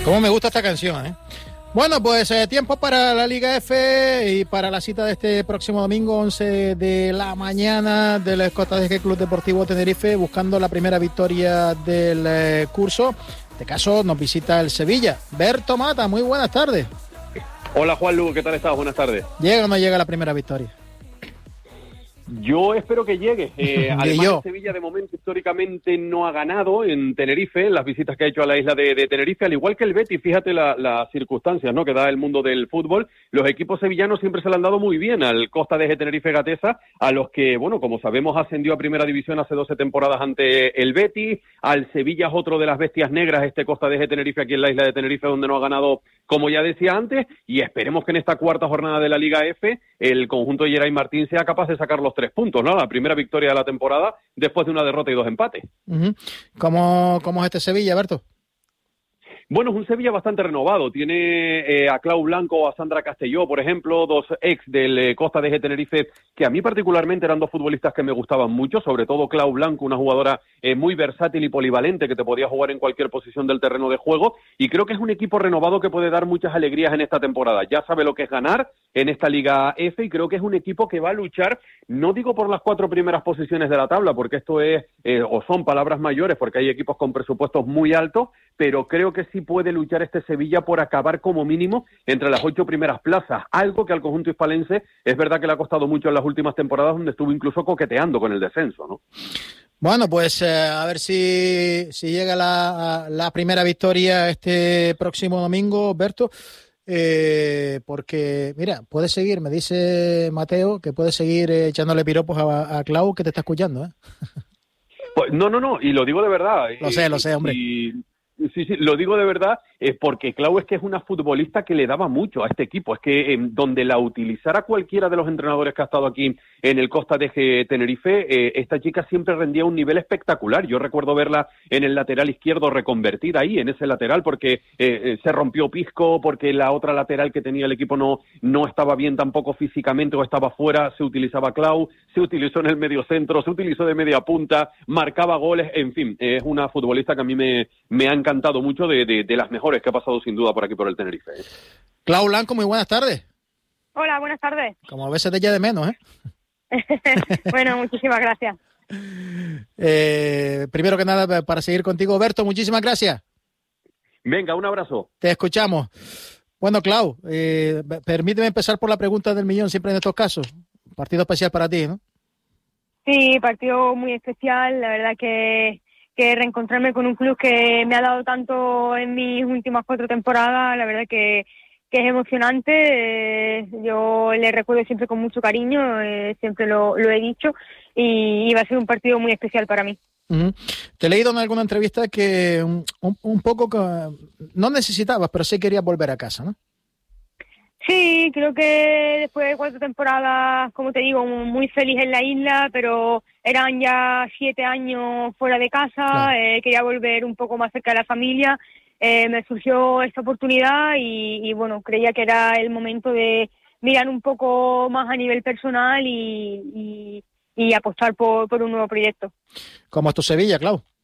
Cómo me gusta esta canción, ¿eh? Bueno, pues tiempo para la Liga F y para la cita de este próximo domingo, 11 de la mañana, del JDG Club Deportivo Tenerife, buscando la primera victoria del curso. En este caso nos visita el Sevilla. Berto Mata, muy buenas tardes. Hola Juanlu, ¿qué tal estás? Buenas tardes. ¿Llega o no llega la primera victoria? Yo espero que llegue. Además, Sevilla de momento históricamente no ha ganado en Tenerife, en las visitas que ha hecho a la isla de Tenerife, al igual que el Betis. Fíjate las circunstancias, ¿no?, que da el mundo del fútbol. Los equipos sevillanos siempre se le han dado muy bien al Costa de Tenerife Gatesa, a los que, bueno, como sabemos, ascendió a primera división hace 12 temporadas ante el Betis. Al Sevilla es otro de las bestias negras, este Costa de Tenerife aquí en la isla de Tenerife, donde no ha ganado, como ya decía antes, y esperemos que en esta cuarta jornada de la Liga F el conjunto de Geray Martín sea capaz de sacar los 3 puntos, ¿no? La primera victoria de la temporada después de una derrota y 2 empates. Uh-huh. ¿Cómo es este Sevilla, Berto? Bueno, es un Sevilla bastante renovado. Tiene a Clau Blanco o a Sandra Castelló, por ejemplo, 2 ex del Costa de Tenerife, que a mí particularmente eran 2 futbolistas que me gustaban mucho, sobre todo Clau Blanco, una jugadora muy versátil y polivalente que te podía jugar en cualquier posición del terreno de juego, y creo que es un equipo renovado que puede dar muchas alegrías en esta temporada. Ya sabe lo que es ganar en esta Liga F, y creo que es un equipo que va a luchar, no digo por las 4 primeras posiciones de la tabla, porque esto es, o son palabras mayores, porque hay equipos con presupuestos muy altos, pero creo que sí puede luchar este Sevilla por acabar como mínimo entre las 8 primeras plazas, algo que al conjunto hispalense es verdad que le ha costado mucho en las últimas temporadas, donde estuvo incluso coqueteando con el descenso, ¿no? Bueno, pues a ver si llega la primera victoria este próximo domingo, Berto, porque, mira, puede seguir, me dice Mateo, que puede seguir echándole piropos a Clau, que te está escuchando, ¿eh? Pues, no, y lo digo de verdad. Lo sé, hombre. Sí, lo digo de verdad, porque Clau es que es una futbolista que le daba mucho a este equipo. Es que donde la utilizara cualquiera de los entrenadores que ha estado aquí en el Costa de Tenerife, esta chica siempre rendía un nivel espectacular. Yo recuerdo verla en el lateral izquierdo reconvertida ahí, en ese lateral, porque se rompió Pisco, porque la otra lateral que tenía el equipo no estaba bien tampoco físicamente o estaba fuera. Se utilizaba Clau, se utilizó en el medio centro, se utilizó de media punta, marcaba goles, en fin, es una futbolista que a mí me ha encantado mucho, de las mejores que ha pasado sin duda por aquí por el Tenerife. Clau Blanco, muy buenas tardes. Hola, buenas tardes. Como a veces te echa de menos, ¿eh? Bueno, muchísimas gracias. Primero que nada, para seguir contigo, Berto, muchísimas gracias. Venga, un abrazo. Te escuchamos. Bueno, Clau, permíteme empezar por la pregunta del millón siempre en estos casos. Partido especial para ti, ¿no? Sí, partido muy especial. La verdad que reencontrarme con un club que me ha dado tanto en mis últimas 4 temporadas, la verdad que es emocionante. Yo le recuerdo siempre con mucho cariño, siempre lo he dicho, y va a ser un partido muy especial para mí. Uh-huh. Te he leído en alguna entrevista que un poco que no necesitabas, pero sí querías volver a casa, ¿no? Sí, creo que después de 4 temporadas, como te digo, muy feliz en la isla, pero eran ya 7 años fuera de casa, claro. Quería volver un poco más cerca de la familia, me surgió esta oportunidad y bueno, creía que era el momento de mirar un poco más a nivel personal y apostar por un nuevo proyecto. ¿Cómo es tu Sevilla, Clau?